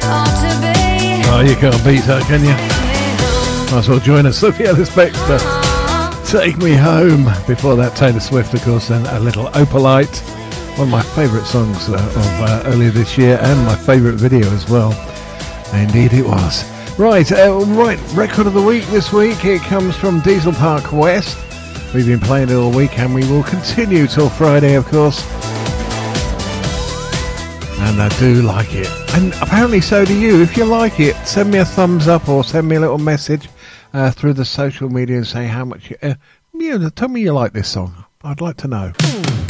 Oh, you can't beat her, can you? Might as well join us. Sophie Ellis-Bextor, Take Me Home. Before that, Taylor Swift, of course, and a little Opalite. One of my favourite songs of earlier this year, and my favourite video as well. Indeed it was. Right, record of the week this week. It comes from Diesel Park West. We've been playing it all week, and we will continue till Friday, of course. And I do like it, and apparently so do you. If you like it, send me a thumbs up or send me a little message through the social media and say how much tell me you like this song. I'd like to know.